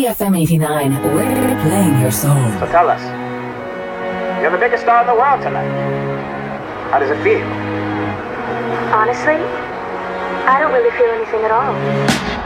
FM 89, we're playing your soul. So tell us, you're the biggest star in the world tonight. How does it feel? Honestly, I don't really feel anything at all.